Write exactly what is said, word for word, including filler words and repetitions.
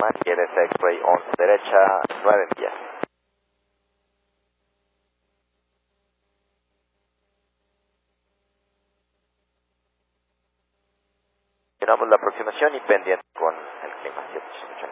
confirma, quieres X-ray once derecha, nueve millas. Continuamos la aproximación y pendiente con el clima siete ocho ocho.